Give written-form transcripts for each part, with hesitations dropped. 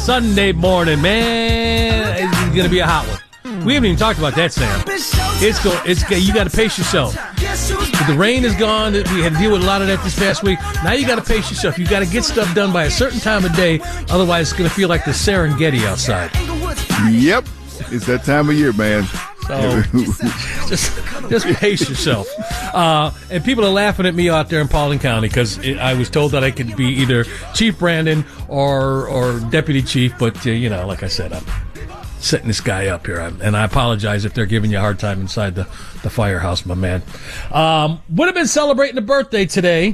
Sunday morning, man. It's going to be a hot one. We haven't even talked about that, Sam. You got to pace yourself. The rain is gone. We had to deal with a lot of that this past week. Now you got to pace yourself. You got to get stuff done by a certain time of day. Otherwise, it's going to feel like the Serengeti outside. Yep. It's that time of year, man. So just pace yourself. And people are laughing at me out there in Paulding County because I was told that I could be either Chief Brandon or Deputy Chief. But, like I said, I'm setting this guy up here. And I apologize if they're giving you a hard time inside the firehouse, my man. Would have been celebrating a birthday today.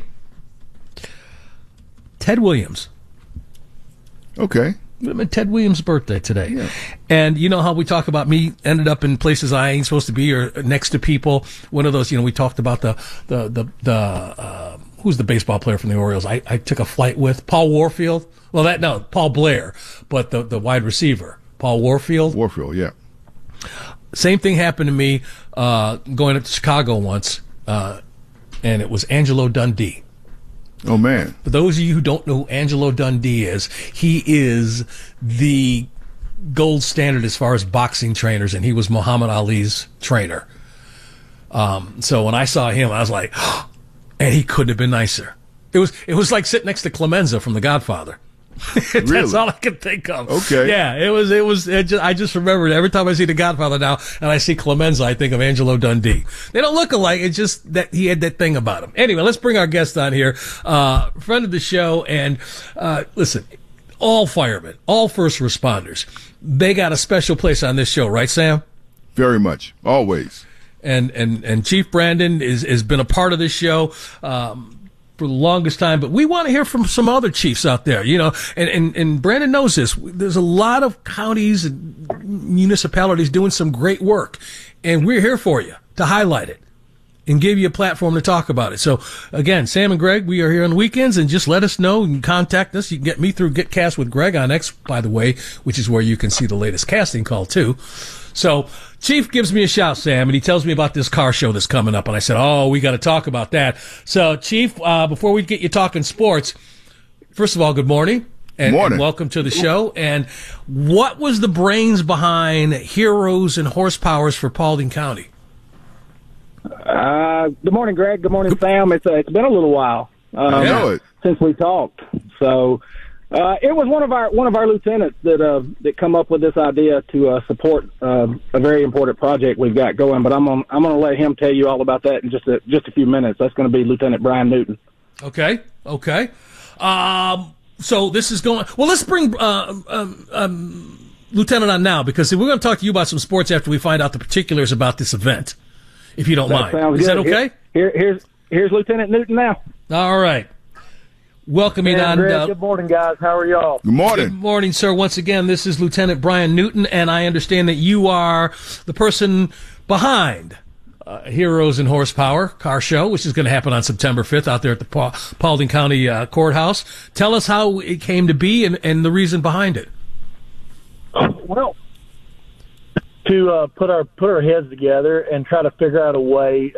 Ted Williams. Okay. Would have been Ted Williams' birthday today. Yeah. And you know how we talk about me ended up in places I ain't supposed to be or next to people. One of those, we talked about the who's the baseball player from the Orioles? I took a flight with Paul Warfield. Well, Paul Blair, but the wide receiver, Paul Warfield. Warfield, yeah. Same thing happened to me going up to Chicago once, and it was Angelo Dundee. Oh, man. For those of you who don't know who Angelo Dundee is, he is the gold standard as far as boxing trainers, and he was Muhammad Ali's trainer. So when I saw him, I was like, oh, and he couldn't have been nicer. It was like sitting next to Clemenza from The Godfather. That's Really? all I could think of. Okay. Yeah, I just remembered every time I see The Godfather now and I see Clemenza, I think of Angelo Dundee. They don't look alike. It's just that he had that thing about him. Anyway, let's bring our guest on here. Friend of the show. And, listen, all firemen, all first responders, they got a special place on this show, right, Sam? Very much. Always. And Chief Brandon has been a part of this show, for the longest time, but we want to hear from some other chiefs out there, and Brandon knows this. There's a lot of counties and municipalities doing some great work, and we're here for you to highlight it and give you a platform to talk about it. So again, Sam and Greg, we are here on the weekends, and just let us know. You can contact us. You can get me through GetCast with Greg on X, by the way, which is where you can see the latest casting call too. So Chief gives me a shout, Sam, and he tells me about this car show that's coming up. And I said, we got to talk about that. So, Chief, before we get you talking sports, first of all, good morning. And welcome to the show. And what was the brains behind Heroes and Horsepowers for Paulding County? Good morning, Greg. Good morning, Sam. It's been a little while since we talked. So it was one of our lieutenants that come up with this idea to support a very important project we've got going. But I'm gonna let him tell you all about that in just a few minutes. That's going to be Lieutenant Brian Newton. Okay. So this is going. Well, let's bring Lieutenant on now, because we're going to talk to you about some sports after we find out the particulars about this event, if you don't mind. Sounds is good. that okay? Here's Lieutenant Newton now. All right. Welcome in on. Good morning, guys. How are y'all? Good morning. Good morning, sir. Once again, this is Lieutenant Brian Newton, and I understand that you are the person behind Heroes and Horsepower car show, which is going to happen on September 5th out there at the Paulding County Courthouse. Tell us how it came to be and the reason behind it. Well, to put our heads together and try to figure out a way